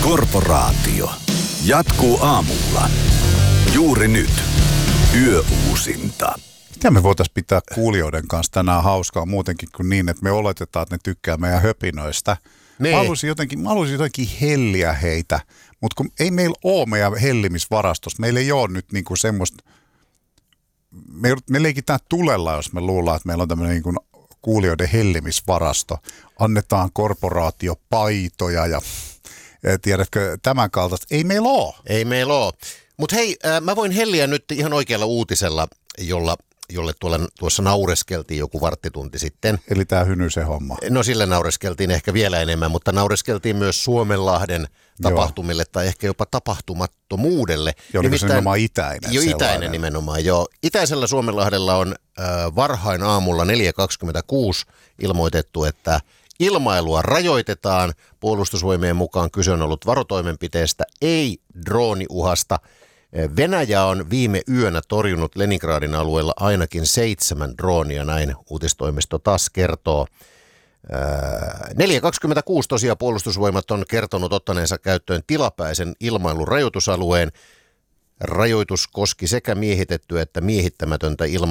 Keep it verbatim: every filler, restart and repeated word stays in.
Korporaatio. Jatkuu aamulla. Juuri nyt. Yöuusinta. Mitä me voitaisiin pitää kuulijoiden kanssa tänään hauskaa muutenkin kuin niin, että me oletetaan, että ne tykkää meidän höpinöistä. Niin. Mä haluaisin jotenkin, mä haluaisin jotenkin helliä heitä, mutta kun ei meillä ole meidän hellimisvarastossa. Meillä ei ole nyt niinku semmoista, me, me leikitään tulella, jos me luullaan, että meillä on tämmöinen niinku kuulijoiden hellimisvarasto. Annetaan korporaatiopaitoja ja, ja tiedätkö, tämän kaltaista. Ei meillä ole. Ei meillä ole. Mutta hei, äh, mä voin helliä nyt ihan oikealla uutisella, jolla, jolle tuolla, tuossa naureskeltiin joku varttitunti sitten. Eli tämä Hynysen homma. No sille naureskeltiin ehkä vielä enemmän, mutta naureskeltiin myös Suomenlahden tapahtumille tai ehkä jopa tapahtumattomuudelle. Ja oliko se nimenomaan itäinen? Jo itäinen nimenomaan, joo. Itäisellä Suomenlahdella on äh, varhain aamulla neljä kaksikymmentäkuusi ilmoitettu, että ilmailua rajoitetaan. Puolustusvoimien mukaan kyse on ollut varotoimenpiteestä, ei drooniuhasta. Venäjä on viime yönä torjunut Leningradin alueella ainakin seitsemän droonia, näin uutistoimisto taas kertoo. neljä kaksikymmentäkuusi tosiaan Puolustusvoimat on kertonut ottaneensa käyttöön tilapäisen ilmailun rajoitusalueen. Rajoitus koski sekä miehitettyä että miehittämätöntä ilmailua.